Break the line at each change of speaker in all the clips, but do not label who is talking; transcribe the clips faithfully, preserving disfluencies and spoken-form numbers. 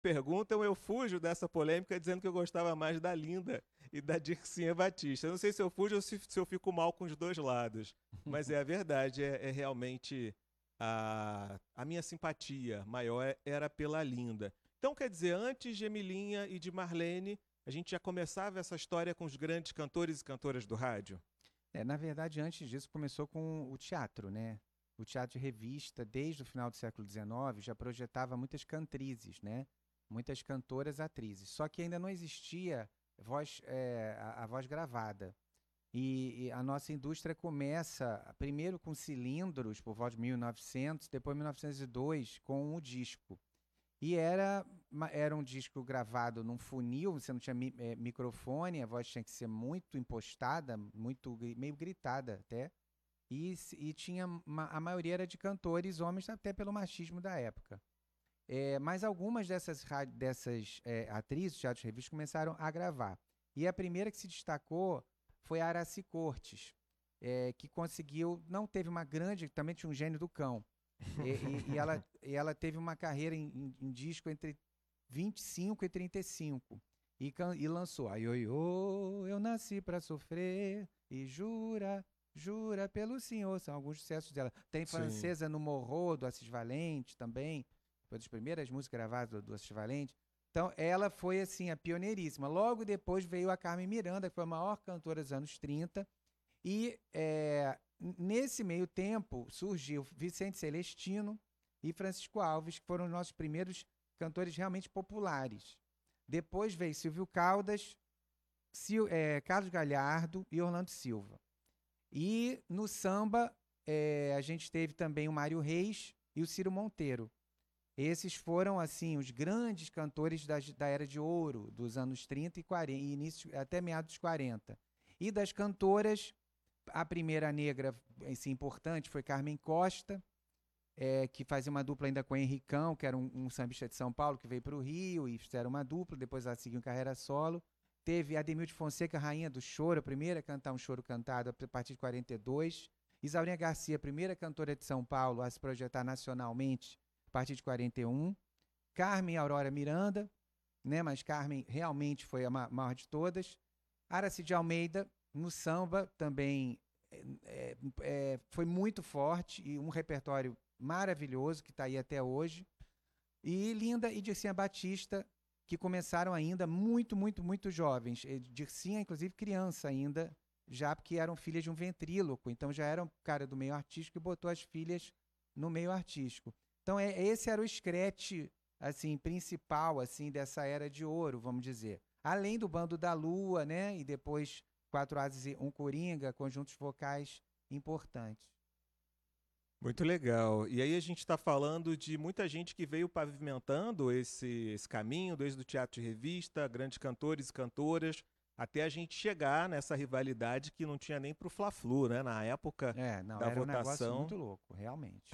perguntam, eu fujo dessa polêmica dizendo que eu gostava mais da Linda e da Dircinha Batista. Eu não sei se eu fujo ou se, se eu fico mal com os dois lados, mas é a verdade, é, é realmente a, a minha simpatia maior é- era pela Linda. Então, quer dizer, antes de Emilinha e de Marlene, a gente já começava essa história com os grandes cantores e cantoras do rádio?
É, na verdade, antes disso, começou com o teatro, né? O teatro de revista, desde o final do século dezenove, já projetava muitas cantrizes, né? Muitas cantoras, atrizes. Só que ainda não existia voz, é, a, a voz gravada. E, e a nossa indústria começa primeiro com cilindros, por volta de mil e novecentos, depois mil novecentos e dois, com o disco. E era, ma- era um disco gravado num funil, você não tinha mi- eh, microfone, a voz tinha que ser muito impostada, muito, gri- meio gritada até. E, s- e tinha ma- a maioria era de cantores, homens, até pelo machismo da época. Eh, mas algumas dessas, ra- dessas eh, atrizes, teatros de revista, começaram a gravar. E a primeira que se destacou foi a Araci Cortes, eh, que conseguiu, não teve uma grande, também tinha um gênio do cão, e, e- e ela, e ela teve uma carreira em, em- em disco entre vinte e cinco e trinta e cinco. E, can- e lançou Ai, oi, oi, eu nasci pra sofrer. E jura, jura pelo senhor. São alguns sucessos dela. Tem
Sim.
Francesa no Morro, do Assis Valente também. Foi das primeiras músicas gravadas do, do Assis Valente. Então, ela foi, assim, a pioneiríssima. Logo depois veio a Carmen Miranda, que foi a maior cantora dos anos trinta. E é, nesse meio tempo surgiu Vicente Celestino e Francisco Alves, que foram os nossos primeiros cantores realmente populares. Depois veio Silvio Caldas, Sil, é, Carlos Galhardo e Orlando Silva. E no samba, é, a gente teve também o Mário Reis e o Ciro Monteiro. Esses foram, assim, os grandes cantores da, da Era de Ouro, dos anos trinta e quarenta, e início, até meados dos quarenta. E das cantoras, a primeira negra, assim, importante, foi Carmen Costa, é, que fazia uma dupla ainda com o Henricão, que era um, um sambista de São Paulo, que veio para o Rio e fizeram uma dupla, depois ela seguiu em carreira solo. Teve Ademilde Fonseca, rainha do choro, a primeira a cantar um choro cantado a partir de quarenta e dois. Isaurinha Garcia, primeira cantora de São Paulo a se projetar nacionalmente a partir de quarenta e um. Carmen Aurora Miranda, né, mas Carmen realmente foi a ma- maior de todas. Aracide Almeida, no samba, também é, é, foi muito forte e um repertório maravilhoso que está aí até hoje. E Linda e Dircinha Batista, que começaram ainda muito, muito, muito jovens. E Dircinha, inclusive, criança ainda, já porque eram filhas de um ventríloco, então já era um cara do meio artístico e botou as filhas no meio artístico. Então é, esse era o escrete assim principal assim dessa era de ouro, vamos dizer. Além do Bando da Lua, né, e depois Quatro Ases e um Coringa, conjuntos vocais importantes.
Muito legal. E aí a gente está falando de muita gente que veio pavimentando esse, esse caminho, desde o teatro de revista, grandes cantores e cantoras, até a gente chegar nessa rivalidade que não tinha nem para o Fla-Flu, né? Na época
É, não,
da
era um negócio
votação.
muito louco, realmente.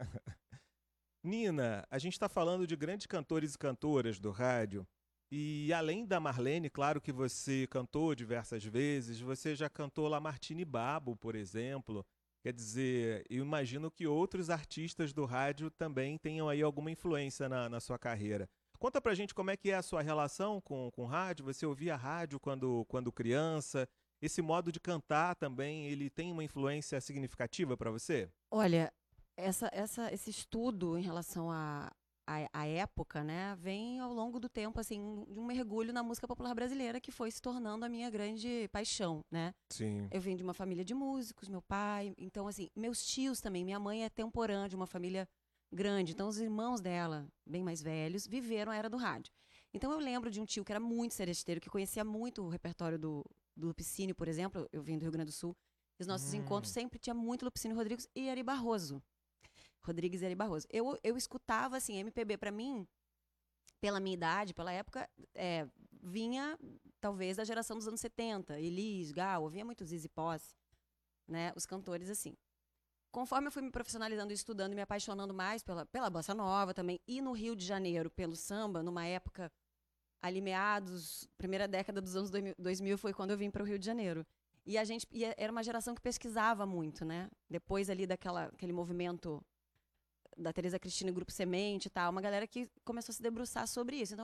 Nina, a gente está falando de grandes cantores e cantoras do rádio. E além da Marlene, claro que você cantou diversas vezes, você já cantou Lamartine Babo, por exemplo. Quer dizer, eu imagino que outros artistas do rádio também tenham aí alguma influência na, na sua carreira. Conta pra gente como é que é a sua relação com, com rádio. Você ouvia rádio quando, quando criança? Esse modo de cantar também, ele tem uma influência significativa para você?
Olha, essa, essa, esse estudo em relação à à à época, né, vem ao longo do tempo, assim, de um mergulho na música popular brasileira que foi se tornando a minha grande paixão, né?
Sim.
Eu venho de uma família de músicos, meu pai, então, assim, meus tios também, minha mãe é temporã de uma família grande, então os irmãos dela, bem mais velhos, viveram a era do rádio. Então eu lembro de um tio que era muito seresteiro, que conhecia muito o repertório do, do Lupicínio, por exemplo, eu vim do Rio Grande do Sul, e os nossos encontros
Hum.
sempre tinha muito Lupicínio Rodrigues e Ari Barroso. Rodrigues e Ari Barroso. Eu, eu escutava, assim, M P B pra mim, pela minha idade, pela época, é, vinha, talvez, da geração dos anos setenta. Elis, Gal, ouvia muito Zizi Posse, né? Os cantores, assim. Conforme eu fui me profissionalizando, estudando e me apaixonando mais pela, pela bossa nova também, e no Rio de Janeiro, pelo samba, numa época, ali meados, primeira década dos anos dois mil, foi quando eu vim para o Rio de Janeiro. E a gente e era uma geração que pesquisava muito, né? Depois ali daquela aquele movimento da Tereza Cristina e Grupo Semente e tal, uma galera que começou a se debruçar sobre isso. Então